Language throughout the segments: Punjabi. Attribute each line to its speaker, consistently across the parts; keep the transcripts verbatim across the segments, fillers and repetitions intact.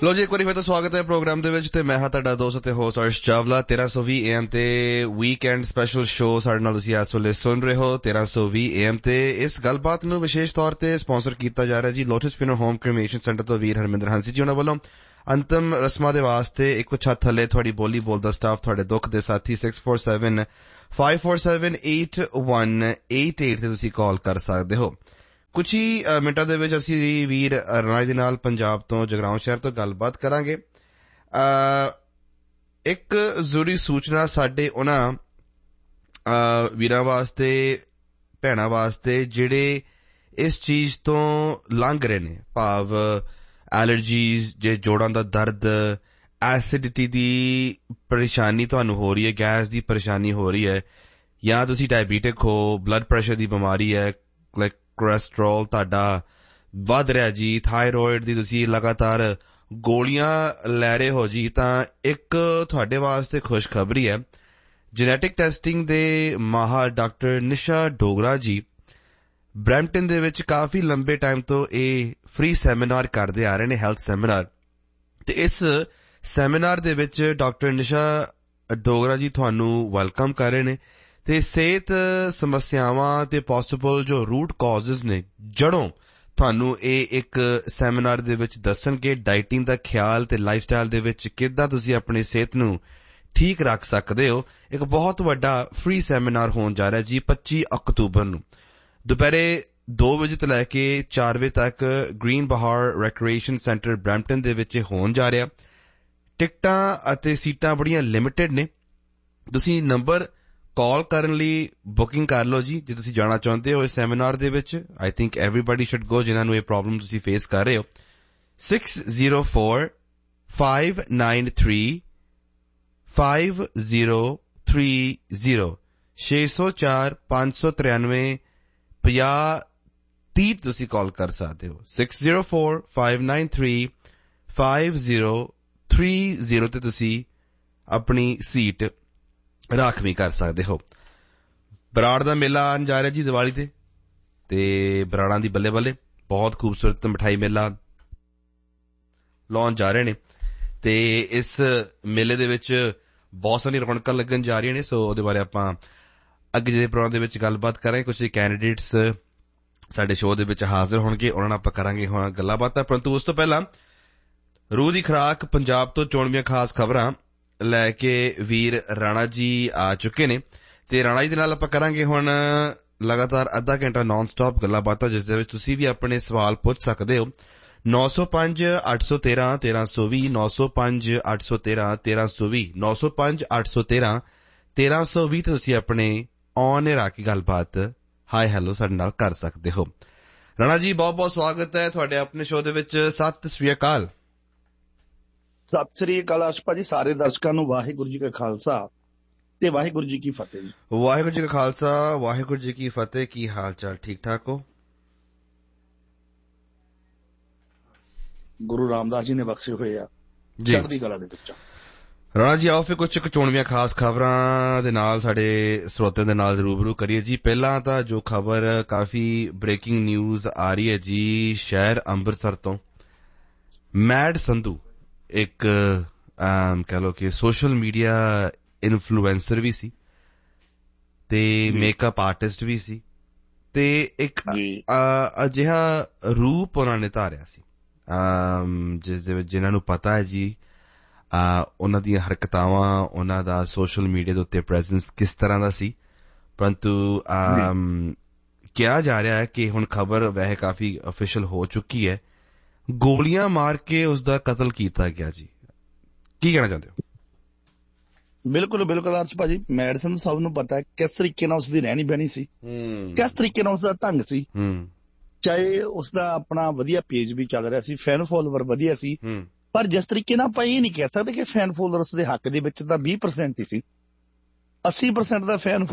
Speaker 1: ਲੋ ਜੀ, ਇੱਕ ਵਾਰੀ ਫਿਰ ਤੋਂ ਸਵਾਗਤ ਹੈ ਪ੍ਰੋਗਰਾਮ ਦੇ ਵਿੱਚ ਤੇ ਮੈਂ ਹਾਂ ਤੁਹਾਡਾ ਦੋਸਤ ਤੇ ਹੋਸਟ ਅਰਸ਼ ਚਾਵਲਾ। ਤੇਰਾਂ ਸੌ ਵੀਹ ਏ ਐਮ ਤੇ ਵੀਕਐਂਡ ਸਪੈਸ਼ਲ ਸ਼ੋਅ ਸਾਡੇ ਨਾਲ ਤੁਸੀਂ ਇਸ ਵੇਲੇ ਸੁਣ ਰਹੇ ਹੋ ਤੇਰਾਂ ਸੌ ਵੀਹ ਏ ਐਮ ਤੇ। ਇਸ ਗੱਲਬਾਤ ਨੂੰ ਵਿਸ਼ੇਸ਼ ਤੌਰ ਤੇ ਸਪਾਂਸਰ ਕੀਤਾ ਜਾ ਰਿਹਾ ਜੀ ਲੋਟਸ ਫਿਨਰ ਹੋਮ ਕ੍ਰੀਮੇਸ਼ਨ ਸੈਂਟਰ ਤੋਂ ਵੀਰ ਹਰਮਿੰਦਰ ਹੰਸੀ ਜੀ ਉਹਨਾਂ ਵੱਲੋਂ। ਅੰਤਮ ਰਸਮਾਂ ਦੇ ਵਾਸਤੇ ਇੱਕੋ ਛੱਤ ਥੱਲੇ ਤੁਹਾਡੀ ਬੋਲੀ ਬੋਲਦਾ ਸਟਾਫ, ਤੁਹਾਡੇ ਦੁੱਖ ਦੇ ਸਾਥੀ six four seven five four seven eight one eight eight ਤੇ ਤੁਸੀਂ ਕਾਲ ਕਰ ਸਕਦੇ ਹੋ। ਕੁਝ ਹੀ ਮਿੰਟਾਂ ਦੇ ਵਿੱਚ ਅਸੀਂ ਵੀਰ ਰਾਣਾ ਦੇ ਨਾਲ ਪੰਜਾਬ ਤੋਂ ਜਗਰਾਉਂ ਸ਼ਹਿਰ ਤੋਂ ਗੱਲਬਾਤ ਕਰਾਂਗੇ। ਇੱਕ ਜ਼ਰੂਰੀ ਸੂਚਨਾ ਸਾਡੇ ਉਹਨਾਂ ਵੀਰਾਂ ਵਾਸਤੇ, ਭੈਣਾਂ ਵਾਸਤੇ ਜਿਹੜੇ ਇਸ ਚੀਜ਼ ਤੋਂ ਲੰਘ ਰਹੇ ਨੇ, ਭਾਵ ਐਲਰਜੀਜ਼, ਜੇ ਜੋੜਾਂ ਦਾ ਦਰਦ, ਐਸਿਡਿਟੀ ਦੀ ਪਰੇਸ਼ਾਨੀ ਤੁਹਾਨੂੰ ਹੋ ਰਹੀ ਹੈ, ਗੈਸ ਦੀ ਪਰੇਸ਼ਾਨੀ ਹੋ ਰਹੀ ਹੈ, ਜਾਂ ਤੁਸੀਂ ਡਾਇਬੀਟਿਕ ਹੋ, ਬਲੱਡ ਪ੍ਰੈਸ਼ਰ ਦੀ ਬਿਮਾਰੀ ਹੈ, ਲਾਈਕ ਕੋਲੈਸਟਰੋਲ ਤੁਹਾਡਾ ਵੱਧ ਰਿਹਾ ਜੀ, ਥਾਇਰੋਇਡ ਦੀ ਤੁਸੀਂ ਲਗਾਤਾਰ ਗੋਲੀਆਂ ਲੈ ਰਹੇ ਹੋ ਜੀ, ਤਾਂ ਇੱਕ ਤੁਹਾਡੇ ਵਾਸਤੇ ਖੁਸ਼ਖਬਰੀ ਹੈ। ਜੈਨੇਟਿਕ ਟੈਸਟਿੰਗ ਦੇ ਮਾਹਰ ਡਾਕਟਰ ਨਿਸ਼ਾ ਡੋਗਰਾ ਜੀ ਬਰੈਂਪਟਨ ਦੇ ਵਿੱਚ ਕਾਫੀ ਲੰਬੇ ਟਾਈਮ ਤੋਂ ਇਹ ਫ੍ਰੀ ਸੈਮੀਨਾਰ ਕਰਦੇ ਆ ਰਹੇ ਨੇ, ਹੈਲਥ ਸੈਮੀਨਾਰ। ਤੇ ਇਸ ਸੈਮੀਨਾਰ ਦੇ ਵਿੱਚ ਡਾਕਟਰ ਨਿਸ਼ਾ ਡੋਗਰਾ ਜੀ ਤੁਹਾਨੂੰ ਵੈਲਕਮ ਕਰ ਰਹੇ ਨੇ ਤੇ ਸਿਹਤ ਸਮੱਸਿਆਵਾਂ ਤੇ ਪੋਸੀਬਲ ਜੋ ਰੂਟ ਕਾਜ਼ਜ਼ ਨੇ, ਜੜੋਂ ਤੁਹਾਨੂੰ ਇਹ ਇੱਕ ਸੈਮੀਨਾਰ ਦੇ ਵਿੱਚ ਦੱਸਣਗੇ। ਡਾਈਟਿੰਗ ਦਾ ਖਿਆਲ ਤੇ ਲਾਈਫ ਸਟਾਈਲ ਦੇ ਵਿੱਚ ਕਿੱਦਾਂ ਤੁਸੀਂ ਆਪਣੀ ਸਿਹਤ ਨੂੰ ਠੀਕ ਰੱਖ ਸਕਦੇ ਹੋ। ਇੱਕ ਬਹੁਤ ਵੱਡਾ ਫ੍ਰੀ ਸੈਮੀਨਾਰ ਹੋਣ ਜਾ ਰਿਹਾ ਜੀ ਪੱਚੀ ਅਕਤੂਬਰ ਨੂੰ ਦੁਪਹਿਰੇ ਦੋ ਵਜੇ ਤੋਂ ਲੈ ਕੇ ਚਾਰ ਵਜੇ ਤੱਕ ਗ੍ਰੀਨ ਬਹਾਰ ਰੈਕ੍ਰੀਏਸ਼ਨ ਸੈਂਟਰ ਬਰੈਂਪਟਨ ਦੇ ਵਿੱਚ ਹੋਣ ਜਾ ਰਿਹਾ। ਟਿਕਟਾਂ ਅਤੇ ਸੀਟਾਂ ਬੜੀਆਂ ਲਿਮਿਟਡ ਨੇ। ਤੁਸੀਂ ਨੰਬਰ ਕਾਲ ਕਰਨ ਲਈ ਬੁਕਿੰਗ ਕਰ ਲਓ ਜੀ ਜੇ ਤੁਸੀਂ ਜਾਣਾ ਚਾਹੁੰਦੇ ਹੋ ਇਸ ਸੈਮੀਨਾਰ ਦੇ ਵਿੱਚ। ਆਈ ਥਿੰਕ ਐਵਰੀਬਾਡੀ ਸ਼ੁੱਡ ਗੋ ਜਿਨ੍ਹਾਂ ਨੂੰ ਇਹ ਪ੍ਰੋਬਲਮ ਤੁਸੀਂ ਫੇਸ ਕਰ ਰਹੇ ਹੋ। Six zero four five nine three five zero three zero ਛੇ ਸੌ ਚਾਰ ਪੰਜ ਸੌ ਤਰਾਨਵੇਂ ਪੰਜਾਹ ਤੀਹ ਤੁਸੀਂ ਕਾਲ ਕਰ ਸਕਦੇ ਹੋ। Six zero four five nine three five zero three zero ਤੇ ਤੁਸੀਂ ਆਪਣੀ ਸੀਟ ਰਾਖਵੀਂ ਕਰ ਸਕਦੇ ਹੋ। ਬਰਾੜ ਦਾ ਮੇਲਾ ਆਉਣ ਜਾ ਰਿਹਾ ਜੀ ਦੀਵਾਲੀ ਤੇ, ਤੇ ਬਰਾੜਾਂ ਦੀ ਬੱਲੇ ਬੱਲੇ ਬਹੁਤ ਖੂਬਸੂਰਤ ਮਿਠਾਈ ਮੇਲਾ ਲਾਉਣ ਜਾ ਰਹੇ ਨੇ ਤੇ ਇਸ ਮੇਲੇ ਦੇ ਵਿੱਚ ਬਹੁਤ ਸਾਰੀਆਂ ਰੌਣਕਾਂ ਲੱਗਣ ਜਾ ਰਹੀਆਂ ਨੇ। ਸੋ ਉਹਦੇ ਬਾਰੇ ਆਪਾਂ ਅੱਗੇ ਜਿਹੇ ਪ੍ਰੋਗਰਾਮ ਦੇ ਵਿੱਚ ਗੱਲਬਾਤ ਕਰਾਂਗੇ। ਕੁਝ ਕੈਂਡੀਡੇਟਸ ਸਾਡੇ ਸ਼ੋਅ ਦੇ ਵਿੱਚ ਹਾਜ਼ਰ ਹੋਣਗੇ, ਉਹਨਾਂ ਨਾਲ ਆਪਾਂ ਕਰਾਂਗੇ ਹੁਣ ਗੱਲਾਂ ਬਾਤਾਂ। ਪਰੰਤੂ ਉਸ ਤੋਂ ਪਹਿਲਾਂ ਰੂਹ ਦੀ ਖੁਰਾਕ ਪੰਜਾਬ ਤੋਂ ਚੋਣਵੀਆਂ ਖਾਸ ਖਬਰਾਂ ਲੈ ਕੇ ਵੀਰ ਰਾਣਾ ਜੀ ਆ ਚੁੱਕੇ ਨੇ ਤੇ ਰਾਣਾ ਜੀ ਦੇ ਨਾਲ ਆਪਾਂ ਕਰਾਂਗੇ ਹੁਣ ਲਗਾਤਾਰ ਅੱਧਾ ਘੰਟਾ ਨਾਨ ਸਟਾਪ ਗੱਲਾਂ ਬਾਤਾਂ, ਜਿਸ ਦੇ ਵਿੱਚ ਤੁਸੀਂ ਵੀ ਆਪਣੇ ਸਵਾਲ ਪੁੱਛ ਸਕਦੇ ਹੋ। ਨੌ ਸੌ ਪੰਜ ਅੱਠ ਸੌ ਤੇਰਾਂ ਤੇਰਾਂ ਸੌ ਵੀਹ ਨੌ ਸੌ ਪੰਜ ਅੱਠ ਸੌ ਤੇਰਾਂ ਤੇਰਾਂ ਸੌ ਵੀਹ ਨੌ ਸੌ ਪੰਜ ਅੱਠ ਸੌ ਤੇਰਾਂ ਤੇਰਾਂ ਸੌ ਵੀਹ ਤੇ ਤੁਸੀਂ ਆਪਣੇ ਔਨ ਏਅਰ ਆ ਕੇ ਗੱਲਬਾਤ ਹਾਈ ਹੈਲੋ ਸਾਡੇ ਨਾਲ ਕਰ ਸਕਦੇ ਹੋ। ਰਾਣਾ ਜੀ ਬਹੁਤ ਬਹੁਤ ਸਵਾਗਤ ਹੈ ਤੁਹਾਡੇ ਆਪਣੇ ਸ਼ੋਅ ਦੇ ਵਿੱਚ। ਸਤਿ ਸ੍ਰੀ ਅਕਾਲ।
Speaker 2: ਸਤਿ ਸ੍ਰੀ ਅਕਾਲ ਅਰਸ਼ ਭਾਜੀ, ਸਾਰੇ ਦਰਸ਼ਕਾਂ ਨੂੰ ਵਾਹਿਗੁਰੂ ਜੀ ਕਾ ਖਾਲਸਾ ਤੇ ਵਾਹਿਗੁਰੂ ਜੀ ਕੀ ਫਤਿਹ ਜੀ।
Speaker 1: ਵਾਹਿਗੁਰੂ ਜੀ ਕਾ ਖਾਲਸਾ ਵਾਹਿਗੁਰੂ ਜੀ ਕੀ ਫਤਿਹ। ਕੀ ਹਾਲ ਚਾਲ? ਠੀਕ ਠਾਕ ਹੋ?
Speaker 2: ਗੁਰੂ ਰਾਮਦਾਸ ਜੀ ਨੇ ਬਖਸ਼ੇ ਹੋਏ ਆ, ਚੜ੍ਹਦੀ ਕਲਾ ਦੇ ਵਿੱਚ।
Speaker 1: ਰਾਣਾ ਜੀ ਆਓ ਫਿਰ ਕੁਝ ਚੋਣਵੀਆਂ ਖਾਸ ਖਬਰਾਂ ਦੇ ਨਾਲ ਸਾਡੇ ਸਰੋਤਿਆਂ ਦੇ ਨਾਲ ਰੂਬਰੂ ਕਰੀਏ ਜੀ। ਪਹਿਲਾਂ ਤਾਂ ਜੋ ਖਬਰ ਕਾਫੀ ਬ੍ਰੇਕਿੰਗ ਨਿਊਜ਼ ਆ ਰਹੀ ਹੈ ਜੀ ਸ਼ਹਿਰ ਅੰਮ੍ਰਿਤਸਰ ਤੋਂ। ਮੈਡ ਸੰਧੂ ਇੱਕ ਕਹਿ ਲਓ ਕਿ ਸੋਸ਼ਲ ਮੀਡੀਆ ਇਨਫਲੂਐਂਸਰ ਵੀ ਸੀ ਤੇ ਮੇਕਅਪ ਆਰਟਿਸਟ ਵੀ ਸੀ ਤੇ ਇੱਕ ਅਜਿਹਾ ਰੂਪ ਉਹਨਾਂ ਨੇ ਧਾਰਿਆ ਸੀ ਜਿਸ ਦੇ ਵਿੱਚ ਜਿਹਨਾਂ ਨੂੰ ਪਤਾ ਹੈ ਜੀ ਉਹਨਾਂ ਦੀਆਂ ਹਰਕਤਾਵਾਂ, ਉਹਨਾਂ ਦਾ ਸੋਸ਼ਲ ਮੀਡੀਆ ਦੇ ਉੱਤੇ ਪ੍ਰੈਜ਼ੈਂਸ ਕਿਸ ਤਰ੍ਹਾਂ ਦਾ ਸੀ। ਪਰੰਤੂ ਕਿਹਾ ਜਾ ਰਿਹਾ ਹੈ ਕਿ ਹੁਣ ਖਬਰ ਵੈਸੇ ਕਾਫੀ ਅਫੀਸ਼ੀਅਲ ਹੋ ਚੁੱਕੀ ਹੈ, ਗੋਲੀਆਂ ਮਾਰ ਕੇ ਉਸਦਾ ਕਤਲ ਕੀਤਾ ਗਿਆ ਜੀ। ਕੀ ਕਹਿਣਾ ਚਾਹੁੰਦੇ ਹੋ?
Speaker 2: ਬਿਲਕੁਲ ਬਿਲਕੁਲ ਅਰਸ਼ ਭਾਜੀ, ਮੈਡੀਸਨ ਸਭ ਨੂੰ ਪਤਾ ਹੈ ਕਿਸ ਤਰੀਕੇ ਨਾਲ ਉਸਦੀ ਰਹਿਣੀ ਬਹਿਣੀ ਸੀ, ਕਿਸ ਤਰੀਕੇ ਨਾਲ ਉਸਦਾ ਢੰਗ ਸੀ। ਚਾਹੇ ਉਸਦਾ ਆਪਣਾ ਵਧੀਆ ਪੇਜ ਵੀ ਚੱਲ ਰਿਹਾ ਸੀ, ਫੈਨ ਫੋਲੋਵਰ ਵਧੀਆ ਸੀ, ਪਰ ਜਿਸ ਤਰੀਕੇ ਨਾਲ ਆਪਾਂ ਇਹ ਨਹੀਂ ਕਹਿ ਸਕਦੇ ਕਿ ਫੈਨ ਫੋਲੋਅਰਸ ਦੇ ਹੱਕ ਦੇ ਵਿੱਚ ਤਾਂ ਵੀਹ ਪਰਸੈਂਟ ਹੀ ਸੀ। ਅੱਸੀ ਪਰਸੈਂਟ ਦਾ ਫੈਨ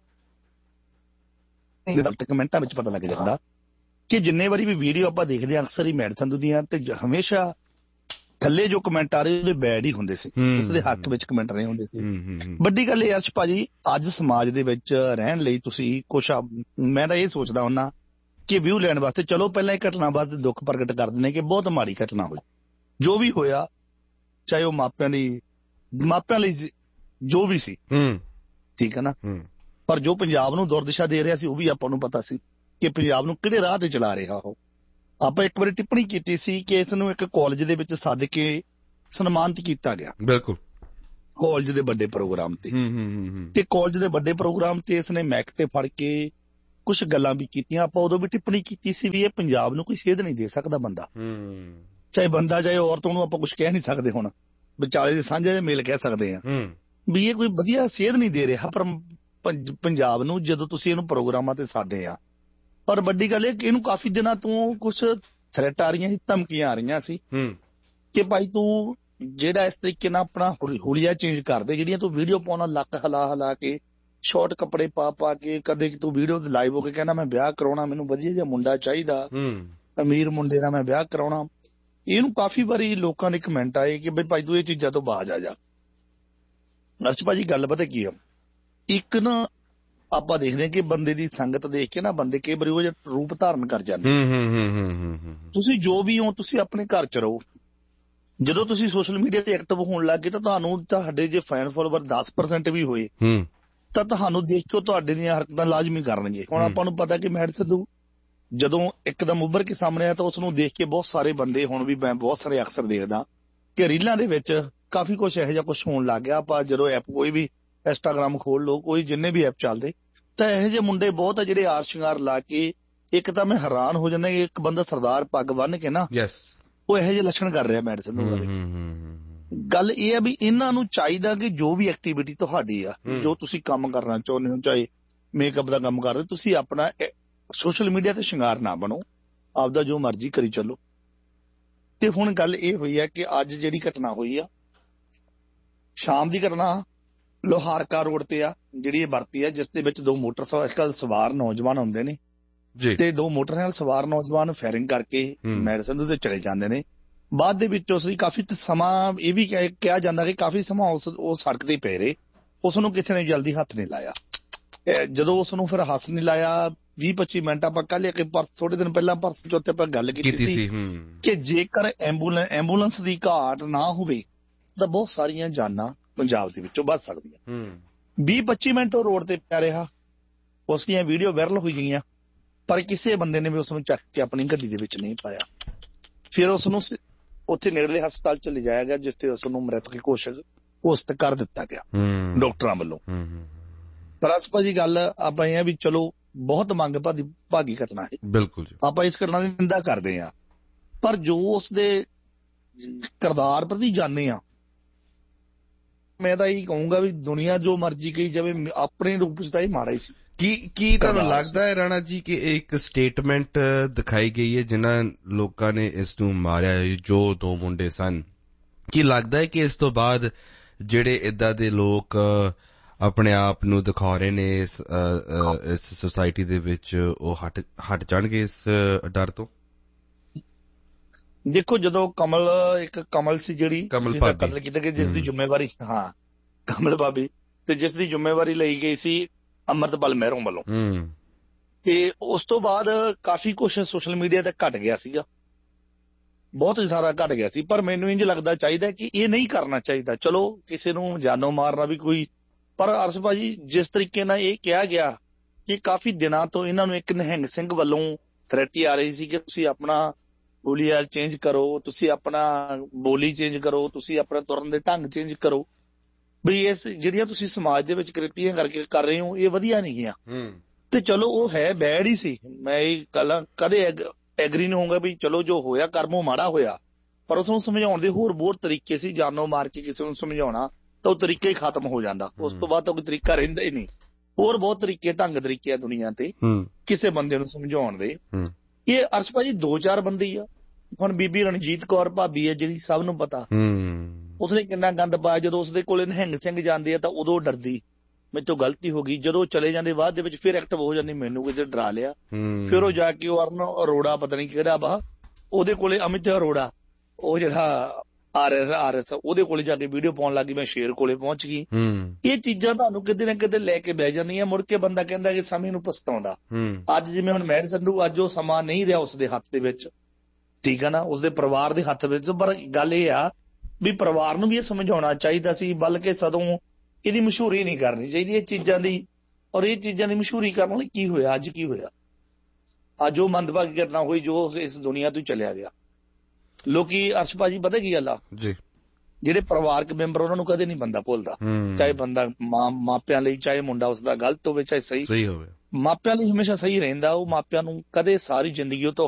Speaker 2: ਫੋਲੋਅਰ ਕਮੈਂਟਾਂ ਵਿੱਚ ਪਤਾ ਲੱਗ ਜਾਂਦਾ ਕਿ ਜਿੰਨੇ ਵਾਰੀ ਵੀ ਵੀਡੀਓ ਆਪਾਂ ਦੇਖਦੇ ਹਾਂ ਅਕਸਰ ਹੀ ਮੈਡੀਸਨ ਦੀਆਂ ਤੇ ਹਮੇਸ਼ਾ ਥੱਲੇ ਜੋ ਕਮੈਂਟ ਆ ਰਹੇ ਉਹਦੇ ਬੈਡ ਹੀ ਹੁੰਦੇ ਸੀ, ਉਸਦੇ ਹੱਕ ਵਿੱਚ ਕਮੈਂਟ ਰਹੇ ਹੁੰਦੇ ਸੀ। ਵੱਡੀ ਗੱਲ ਇਹ ਅਰਸ਼ ਭਾਜੀ, ਅੱਜ ਸਮਾਜ ਦੇ ਵਿੱਚ ਰਹਿਣ ਲਈ ਤੁਸੀਂ ਕੁਛ, ਮੈਂ ਤਾਂ ਇਹ ਸੋਚਦਾ ਹੁੰਦਾ ਕਿ ਵਿਊ ਲੈਣ ਵਾਸਤੇ ਚਲੋ ਪਹਿਲਾਂ ਇਹ ਘਟਨਾ ਬਾਅਦ ਦੁੱਖ ਪ੍ਰਗਟ ਕਰ ਦਿੰਦੇ ਕਿ ਬਹੁਤ ਮਾੜੀ ਘਟਨਾ ਹੋਈ, ਜੋ ਵੀ ਹੋਇਆ, ਚਾਹੇ ਉਹ ਮਾਪਿਆਂ ਲਈ ਮਾਪਿਆਂ ਲਈ ਜੋ ਵੀ ਸੀ, ਠੀਕ ਹੈ ਨਾ, ਪਰ ਜੋ ਪੰਜਾਬ ਨੂੰ ਦੁਰਦਿਸ਼ਾ ਦੇ ਰਿਹਾ ਸੀ ਉਹ ਵੀ ਆਪਾਂ ਨੂੰ ਪਤਾ ਸੀ ਕਿ ਪੰਜਾਬ ਨੂੰ ਕਿਹੜੇ ਰਾਹ ਤੇ ਚਲਾ ਰਿਹਾ ਉਹ। ਆਪਾਂ ਇੱਕ ਵਾਰੀ ਟਿੱਪਣੀ ਕੀਤੀ ਸੀ ਕਿ ਇਸ ਨੂੰ ਇੱਕ ਕਾਲਜ ਦੇ ਵਿੱਚ ਸੱਦ ਕੇ ਸਨਮਾਨਿਤ ਕੀਤਾ ਗਿਆ,
Speaker 1: ਬਿਲਕੁਲ,
Speaker 2: ਕਾਲਜ ਦੇ ਵੱਡੇ ਪ੍ਰੋਗਰਾਮ ਤੇ। ਤੇ ਕਾਲਜ ਦੇ ਵੱਡੇ ਪ੍ਰੋਗਰਾਮ ਤੇ ਇਸਨੇ ਮੈਕ ਤੇ ਫੜ ਕੇ ਕੁਝ ਗੱਲਾਂ ਵੀ ਕੀਤੀਆਂ। ਆਪਾਂ ਉਦੋਂ ਵੀ ਟਿੱਪਣੀ ਕੀਤੀ ਸੀ ਵੀ ਇਹ ਪੰਜਾਬ ਨੂੰ ਕੋਈ ਸੇਧ ਨਹੀਂ ਦੇ ਸਕਦਾ ਬੰਦਾ, ਚਾਹੇ ਬੰਦਾ ਚਾਹੇ ਔਰਤ, ਉਹਨੂੰ ਆਪਾਂ ਕੁਝ ਕਹਿ ਨਹੀਂ ਸਕਦੇ। ਹੁਣ ਵਿਚਾਲੇ ਦੇ ਸਾਂਝੇ ਦੇ ਮੇਲ ਕਹਿ ਸਕਦੇ ਆ ਵੀ ਇਹ ਕੋਈ ਵਧੀਆ ਸੇਧ ਨਹੀਂ ਦੇ ਰਿਹਾ ਪਰ ਪੰਜਾਬ ਨੂੰ, ਜਦੋਂ ਤੁਸੀਂ ਇਹਨੂੰ ਪ੍ਰੋਗਰਾਮਾਂ ਤੇ ਸਾਦੇ ਆ। ਪਰ ਵੱਡੀ ਗੱਲ ਇਹ ਕਿ ਇਹਨੂੰ ਕਾਫੀ ਦਿਨਾਂ ਤੋਂ ਕੁਝ ਥ੍ਰੈਟ ਆ ਰਹੀਆਂ ਸੀ, ਧਮਕੀਆਂ ਆ ਰਹੀਆਂ ਸੀ ਕਿ ਭਾਈ ਤੂੰ ਜਿਹੜਾ ਇਸ ਤਰੀਕੇ ਨਾਲ ਆਪਣਾ ਹੁਲੀਆ ਚੇਂਜ ਕਰਦੇ, ਜਿਹੜੀਆਂ ਤੂੰ ਵੀਡੀਓ ਪਾਉਣਾ ਲੱਕ ਹਿਲਾ ਹਿਲਾ ਕੇ, ਸ਼ਾਰਟ ਕੱਪੜੇ ਪਾ ਪਾ ਕੇ, ਕਦੇ ਤੂੰ ਵੀਡੀਓ ਤੇ ਲਾਈਵ ਹੋ ਕੇ ਕਹਿੰਦਾ ਮੈਂ ਵਿਆਹ ਕਰਾਉਣਾ, ਮੈਨੂੰ ਵਧੀਆ ਜਿਹਾ ਮੁੰਡਾ ਚਾਹੀਦਾ, ਅਮੀਰ ਮੁੰਡੇ ਨਾਲ ਮੈਂ ਵਿਆਹ ਕਰਾਉਣਾ। ਇਹਨੂੰ ਕਾਫੀ ਵਾਰੀ ਲੋਕਾਂ ਦੇ ਕਮੈਂਟ ਆਏ ਕਿ ਬਈ ਭਾਈ ਤੂੰ ਇਹ ਚੀਜ਼ਾਂ ਤੋਂ ਬਾਜ਼ ਆ ਜਾ। ਅਰਸ਼ ਭਾਜੀ ਗੱਲ ਪਤਾ ਕੀ ਆ, ਇੱਕ ਨਾ ਆਪਾਂ ਦੇਖਦੇ ਹਾਂ ਕਿ ਬੰਦੇ ਦੀ ਸੰਗਤ ਦੇਖ ਕੇ ਨਾ ਬੰਦੇ ਕਈ ਵਾਰੀ ਉਹ ਜਿਹਾ ਰੂਪ ਧਾਰਨ ਕਰ ਜਾਂਦੇ। ਤੁਸੀਂ ਜੋ ਵੀ ਹੋ, ਤੁਸੀਂ ਆਪਣੇ ਘਰ ਚ ਰਹੋ। ਜਦੋਂ ਤੁਸੀਂ ਸੋਸ਼ਲ ਮੀਡੀਆ ਤੇ ਐਕਟਿਵ ਹੋਣ ਲੱਗ ਗਏ ਤਾਂ ਤੁਹਾਨੂੰ, ਤੁਹਾਡੇ ਜੇ ਫੈਨ ਫੋਲੋਵਰ ਦਸ ਪਰਸੈਂਟ ਵੀ ਹੋਏ ਤਾਂ ਤੁਹਾਨੂੰ ਦੇਖ ਕੇ ਤੁਹਾਡੇ ਦੀਆਂ ਹਰਕਤਾਂ ਲਾਜ਼ਮੀ ਕਰਨਗੇ। ਹੁਣ ਆਪਾਂ ਨੂੰ ਪਤਾ ਕਿ ਮਹਿੜ ਸਿੱਧੂ ਜਦੋਂ ਇੱਕਦਮ ਉੱਭਰ ਕੇ ਸਾਹਮਣੇ ਆਇਆ ਤਾਂ ਉਸ ਨੂੰ ਦੇਖ ਕੇ ਬਹੁਤ ਸਾਰੇ ਬੰਦੇ, ਹੁਣ ਵੀ ਮੈਂ ਬਹੁਤ ਸਾਰੇ ਅਕਸਰ ਦੇਖਦਾ ਕਿ ਰੀਲਾਂ ਦੇ ਵਿੱਚ ਕਾਫੀ ਕੁਛ ਇਹੋ ਜਿਹਾ ਕੁਛ ਹੋਣ ਲੱਗ ਗਿਆ। ਆਪਾਂ ਜਦੋਂ ਐਪ ਕੋਈ ਵੀ ਇੰਸਟਾਗ੍ਰਾਮ ਖੋਲ ਲਓ, ਕੋਈ ਜਿੰਨੇ ਵੀ ਐਪ ਚੱਲਦੇ, ਤਾਂ ਇਹੋ ਜਿਹੇ ਮੁੰਡੇ ਬਹੁਤ ਆ ਜਿਹੜੇ ਆਰ ਸ਼ਿੰਗਾਰ ਲਾ ਕੇ, ਇੱਕ ਤਾਂ ਮੈਂ ਹੈਰਾਨ ਹੋ ਜਾਂਦਾ ਕਿ ਇੱਕ ਬੰਦਾ ਸਰਦਾਰ ਪੱਗ ਬੰਨ ਕੇ ਨਾ ਉਹ ਇਹੋ ਜਿਹੇ ਲੱਛਣ ਕਰ ਰਿਹਾ ਮਹਿੜ ਸਿੱਧੂ ਬਾਰੇ। ਗੱਲ ਇਹ ਆ ਵੀ ਇਹਨਾਂ ਨੂੰ ਚਾਹੀਦਾ ਕਿ ਜੋ ਵੀ ਐਕਟੀਵਿਟੀ ਤੁਹਾਡੀ ਆ, ਜੋ ਤੁਸੀਂ ਕੰਮ ਕਰਨਾ ਚਾਹੁੰਦੇ ਹੋ, ਚਾਹੇ ਮੇਕਅਪ ਦਾ ਕੰਮ ਕਰਦੇ, ਤੁਸੀਂ ਆਪਣਾ ਸੋਸ਼ਲ ਮੀਡੀਆ ਤੇ ਸ਼ਿੰਗਾਰ ਨਾ ਬਣੋ, ਆਪਦਾ ਜੋ ਮਰਜ਼ੀ ਕਰੀ ਚੱਲੋ। ਤੇ ਹੁਣ ਗੱਲ ਇਹ ਹੋਈ ਹੈ ਕਿ ਅੱਜ ਜਿਹੜੀ ਘਟਨਾ ਹੋਈ ਆ, ਸ਼ਾਮ ਦੀ ਘਟਨਾ ਲੋਹਾਰਕਾ ਰੋਡ ਤੇ ਆ, ਜਿਹੜੀ ਇਹ ਵਰਤੀ ਆ, ਜਿਸ ਦੇ ਵਿੱਚ ਦੋ ਮੋਟਰਸਾਈਕਲ ਸਵਾਰ ਨੌਜਵਾਨ ਹੁੰਦੇ ਨੇ ਤੇ ਦੋ ਮੋਟਰਸਾਈਕਲ ਸਵਾਰ ਨੌਜਵਾਨ ਫਾਇਰਿੰਗ ਕਰਕੇ ਮਹਿੜ ਸਿੱਧੂ ਤੇ ਚਲੇ ਜਾਂਦੇ ਨੇ। ਬਾਅਦ ਦੇ ਵਿੱਚ ਉਸ ਦੀ ਕਾਫੀ ਸਮਾਂ ਇਹ ਵੀ ਕਿਹਾ ਜਾਂਦਾ ਕਿ ਕਾਫੀ ਸਮਾਂ ਉਸ ਉਹ ਸੜਕ ਤੇ ਪਏ ਰਹੇ, ਉਸ ਨੂੰ ਕਿਸੇ ਨੇ ਜਲਦੀ ਹੱਥ ਨਹੀਂ ਲਾਇਆ। ਜਦੋਂ ਉਸ ਨੂੰ ਫਿਰ ਹੱਥ ਨਹੀਂ ਲਾਇਆ, ਵੀਹ ਪੱਚੀ ਮਿੰਟ ਆਪਾਂ ਕੱਲ ਇੱਕ ਪਰਸ ਥੋੜੇ ਦਿਨ ਪਹਿਲਾਂ ਪਰਸ ਚੌਥੇ ਆਪਾਂ ਗੱਲ ਕੀਤੀ ਸੀ ਕਿ ਜੇਕਰ ਐਂਬੂਲੈਂਸ ਐਂਬੂਲੈਂਸ ਦੀ ਘਾਟ ਨਾ ਹੋਵੇ ਤਾਂ ਬਹੁਤ ਸਾਰੀਆਂ ਜਾਨਾਂ ਪੰਜਾਬ ਦੇ ਵਿੱਚੋਂ ਬਚ ਸਕਦੀਆਂ। ਵੀਹ ਪੱਚੀ ਮਿੰਟ ਉਹ ਰੋਡ ਤੇ ਪਿਆ ਰਿਹਾ, ਉਸ ਦੀਆਂ ਵੀਡੀਓ ਵਾਇਰਲ ਹੋਈ ਗਈਆਂ, ਪਰ ਕਿਸੇ ਬੰਦੇ ਨੇ ਵੀ ਉਸ ਨੂੰ ਚੱਕ ਕੇ ਆਪਣੀ ਗੱਡੀ ਦੇ ਵਿੱਚ ਨਹੀਂ ਪਾਇਆ। ਫਿਰ ਉਸ ਨੂੰ ਉੱਥੇ ਨੇੜਲੇ ਹਸਪਤਾਲ ਚ ਲਿਜਾਇਆ ਗਿਆ, ਜਿੱਥੇ ਉਸ ਨੂੰ ਮ੍ਰਿਤਕ ਘੋਸ਼ਿਤ ਘੋਸ਼ਿਤ ਕਰ ਦਿੱਤਾ ਗਿਆ ਡਾਕਟਰਾਂ ਵੱਲੋਂ। ਪਰ ਅਸ ਭਾਜੀ ਗੱਲ ਆਪਾਂ ਇਹ ਆ ਵੀ ਚਲੋ ਬਹੁਤ ਮੰਗ ਭਾਗੀ ਭਾਗੀ ਘਟਨਾ ਹੈ, ਬਿਲਕੁਲ ਆਪਾਂ ਇਸ ਘਟਨਾ ਦੀ ਨਿੰਦਾ ਕਰਦੇ ਹਾਂ, ਪਰ ਜੋ ਉਸਦੇ ਕਿਰਦਾਰ ਪ੍ਰਤੀ ਜਾਣਦੇ ਆ, ਮੈਂ ਤਾਂ ਇਹੀ ਕਹੂੰਗਾ ਵੀ ਦੁਨੀਆ ਜੋ ਮਰਜ਼ੀ ਕਹੀ ਜਾਵੇ, ਆਪਣੇ ਰੂਪ ਚ ਤਾਂ ਇਹ ਮਾੜਾ ਹੀ ਸੀ।
Speaker 1: ਕੀ ਕੀ ਤੁਹਾਨੂੰ ਲੱਗਦਾ ਹੈ ਰਾਣਾ ਜੀ ਕਿ ਇੱਕ ਸਟੇਟਮੈਂਟ ਦਿਖਾਈ ਗਈ ਹੈ ਜਿਨ੍ਹਾਂ ਲੋਕਾਂ ਨੇ ਇਸ ਨੂੰ ਮਾਰਿਆ, ਜੋ ਦੋ ਮੁੰਡੇ ਸਨ, ਕੀ ਲੱਗਦਾ ਹੈ ਕਿ ਇਸ ਤੋਂ ਬਾਅਦ ਜਿਹੜੇ ਏਦਾਂ ਦੇ ਲੋਕ ਆਪਣੇ ਆਪ ਨੂੰ ਦਿਖਾ ਰਹੇ ਨੇ ਇਸ ਇਸ ਸੁਸਾਇਟੀ ਦੇ ਵਿੱਚ, ਉਹ ਹਟ ਹਟ ਜਾਣਗੇ ਇਸ ਡਰ ਤੋਂ?
Speaker 2: ਦੇਖੋ, ਜਦੋਂ ਕਮਲ ਇੱਕ ਕਮਲ ਸੀ ਜਿਹੜੀ ਜਿਹਦਾ ਕਤਲ ਕੀਤਾ ਗਿਆ, ਜਿਸ ਦੀ ਜ਼ਿੰਮੇਵਾਰੀ, ਹਾਂ ਕਮਲ ਬਾਬੀ, ਤੇ ਜਿਸ ਦੀ ਜ਼ਿੰਮੇਵਾਰੀ ਲਈ ਗਈ ਸੀ ਅੰਮ੍ਰਿਤਪਾਲ ਮਹਿਰੋਂ ਵੱਲੋਂ, ਤੇ ਉਸ ਤੋਂ ਬਾਅਦ ਕਾਫੀ ਕੁਛ ਸੋਸ਼ਲ ਮੀਡੀਆ ਤੇ ਘਟ ਗਿਆ ਸੀਗਾ, ਬਹੁਤ ਸਾਰਾ ਘਟ ਗਿਆ ਸੀ। ਪਰ ਮੈਨੂੰ ਇੰਝ ਲੱਗਦਾ ਚਾਹੀਦਾ ਕਿ ਇਹ ਨਹੀਂ ਕਰਨਾ ਚਾਹੀਦਾ। ਚਲੋ ਕਿਸੇ ਨੂੰ ਜਾਨੋਂ ਮਾਰਨਾ ਵੀ ਕੋਈ, ਪਰ ਅਰਸ਼ ਭਾਜੀ ਜਿਸ ਤਰੀਕੇ ਨਾਲ ਇਹ ਕਿਹਾ ਗਿਆ ਕਿ ਕਾਫੀ ਦਿਨਾਂ ਤੋਂ ਇਹਨਾਂ ਨੂੰ ਇੱਕ ਨਿਹੰਗ ਸਿੰਘ ਵੱਲੋਂ ਥ੍ਰੈਟ ਆ ਰਹੀ ਸੀ ਕਿ ਤੁਸੀਂ ਆਪਣਾ ਹੁਲੀਆ ਚੇਂਜ ਕਰੋ, ਤੁਸੀਂ ਆਪਣਾ ਬੋਲੀ ਚੇਂਜ ਕਰੋ, ਤੁਸੀਂ ਆਪਣਾ ਤੁਰਨ ਦੇ ਢੰਗ ਚੇਂਜ ਕਰੋ, ਵੀ ਇਸ ਜਿਹੜੀਆਂ ਤੁਸੀਂ ਸਮਾਜ ਦੇ ਵਿੱਚ ਕ੍ਰਿਤੀਆਂ ਕਰਕੇ ਕਰ ਰਹੇ ਹੋ ਇਹ ਵਧੀਆ ਨਹੀਂ ਗਿਆ। ਤੇ ਚਲੋ ਉਹ ਹੈ ਬੈਡ ਹੀ ਸੀ, ਮੈਂ ਇਹ ਗੱਲ ਕਦੇ ਐਗਰੀ ਨਹੀਂ ਹੋਊਗਾ ਵੀ ਚਲੋ ਜੋ ਹੋਇਆ ਕਰਮੋਂ ਮਾੜਾ ਹੋਇਆ, ਪਰ ਉਸ ਨੂੰ ਸਮਝਾਉਣ ਦੇ ਹੋਰ ਬਹੁਤ ਤਰੀਕੇ ਸੀ। ਜਾਨੋਂ ਮਾਰ ਕੇ ਕਿਸੇ ਨੂੰ ਸਮਝਾਉਣਾ ਤਾਂ ਉਹ ਤਰੀਕਾ ਹੀ ਖਤਮ ਹੋ ਜਾਂਦਾ, ਉਸ ਤੋਂ ਬਾਅਦ ਤਾਂ ਕੋਈ ਤਰੀਕਾ ਰਹਿੰਦਾ ਹੀ ਨਹੀਂ। ਹੋਰ ਬਹੁਤ ਤਰੀਕੇ ਢੰਗ ਤਰੀਕੇ ਆ ਦੁਨੀਆ ਤੇ ਕਿਸੇ ਬੰਦੇ ਨੂੰ ਸਮਝਾਉਣ ਦੇ। ਇਹ ਅਰਸ਼ ਭਾਜੀ ਦੋ ਚਾਰ ਬੰਦੇ ਹੀ ਆ। ਹੁਣ ਬੀਬੀ ਰਣਜੀਤ ਕੌਰ ਭਾਬੀ ਹੈ ਜਿਹੜੀ, ਸਭ ਨੂੰ ਪਤਾ ਉਸਨੇ ਕਿੰਨਾ ਗੰਦ ਪਾਇਆ। ਜਦੋਂ ਉਸਦੇ ਕੋਲੇ ਨਿਹੰਗ ਸਿੰਘ ਜਾਂਦੇ ਆ ਤਾਂ ਉਦੋਂ ਡਰਦੀ, ਮੇਰੇ ਤੋਂ ਗਲਤੀ ਹੋ ਗਈ। ਜਦੋਂ ਚਲੇ ਜਾਂਦੇ ਬਾਅਦ ਦੇ ਵਿੱਚ ਫਿਰ ਐਕਟਿਵ ਹੋ ਜਾਂਦੀ, ਮੈਨੂੰ ਕਿਤੇ ਡਰਾ ਲਿਆ। ਫਿਰ ਉਹ ਜਾ ਕੇ ਉਹ ਅਰਨ ਅਰੋੜਾ, ਪਤਾ ਨਹੀਂ ਕਿਹੜਾ ਵਾ, ਉਹਦੇ ਕੋਲੇ ਅਮਿਤ ਅਰੋੜਾ, ਉਹ ਜਿਹੜਾ ਆਰ ਐਸ ਆਰ ਐਸ ਉਹਦੇ ਕੋਲੇ ਜਾ ਕੇ ਵੀਡੀਓ ਪਾਉਣ ਲੱਗੀ, ਮੈਂ ਸ਼ੇਰ ਕੋਲੇ ਪਹੁੰਚ ਗਈ। ਇਹ ਚੀਜ਼ਾਂ ਤੁਹਾਨੂੰ ਕਿਤੇ ਨਾ ਕਿਤੇ ਲੈ ਕੇ ਬਹਿ ਜਾਂਦੀਆਂ। ਮੁੜ ਕੇ ਬੰਦਾ ਕਹਿੰਦਾ ਕਿ ਸਮੇਂ ਨੂੰ ਪਛਤਾਉਂਦਾ। ਅੱਜ ਜਿਵੇਂ ਹੁਣ ਮਹਿੜ ਸਿੱਧੂ, ਅੱਜ ਉਹ ਸਮਾਂ ਨਹੀਂ ਰਿਹਾ ਉਸਦੇ ਹੱਥ ਦੇ ਵਿੱਚ, ਠੀਕ ਹੈ ਨਾ, ਉਸਦੇ ਪਰਿਵਾਰ ਦੇ ਹੱਥ ਵਿੱਚ। ਪਰ ਗੱਲ ਇਹ ਆ ਵੀ ਪਰਿਵਾਰ ਨੂੰ ਵੀ ਇਹ ਸਮਝਾਉਣਾ ਚਾਹੀਦਾ ਸੀ, ਬਲਕਿ ਸਦੋਂ ਇਹਦੀ ਮਸ਼ਹੂਰੀ ਨਹੀਂ ਕਰਨੀ ਚਾਹੀਦੀ ਇਹ ਚੀਜ਼ਾਂ ਦੀ। ਔਰ ਇਹ ਚੀਜ਼ਾਂ ਦੀ ਮਸ਼ਹੂਰੀ ਕਰਨ ਲਈ ਕੀ ਹੋਇਆ, ਅੱਜ ਕੀ ਹੋਇਆ? ਅੱਜ ਉਹ ਮੰਦਭਾਗੀ ਘਟਨਾ ਹੋਈ ਜੋ ਇਸ ਦੁਨੀਆ ਤੋਂ ਚਲਿਆ ਗਿਆ। ਲੋਕੀ ਅਰਸ਼ ਭਾਜੀ ਪਤਾ ਕੀ ਗੱਲ ਆ
Speaker 1: ਜੀ,
Speaker 2: ਜਿਹੜੇ ਪਰਿਵਾਰਕ ਮੈਂਬਰ ਉਹਨਾਂ ਨੂੰ ਕਦੇ ਨਹੀਂ ਬੰਦਾ ਭੁੱਲਦਾ, ਚਾਹੇ ਬੰਦਾ ਮਾਂ ਮਾਪਿਆਂ ਲਈ, ਚਾਹੇ ਮੁੰਡਾ ਉਸਦਾ ਗਲਤ ਹੋਵੇ ਚਾਹੇ ਸਹੀ
Speaker 1: ਸਹੀ ਹੋਵੇ,
Speaker 2: ਮਾਪਿਆਂ ਲਈ ਹਮੇਸ਼ਾ ਸਹੀ ਰਹਿੰਦਾ। ਉਹ ਮਾਪਿਆਂ ਨੂੰ ਕਦੇ ਸਾਰੀ ਜ਼ਿੰਦਗੀ ਉਹ ਤੋਂ